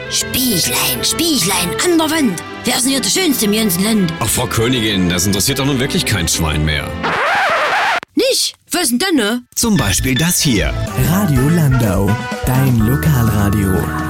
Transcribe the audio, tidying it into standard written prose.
Spieglein, Spieglein an der Wand. Wer ist denn hier der Schönste im ganzen Land? Ach, Frau Königin, das interessiert doch nun wirklich kein Schwein mehr. Nicht? Was denn, ne? Zum Beispiel das hier. Radio Landau, dein Lokalradio.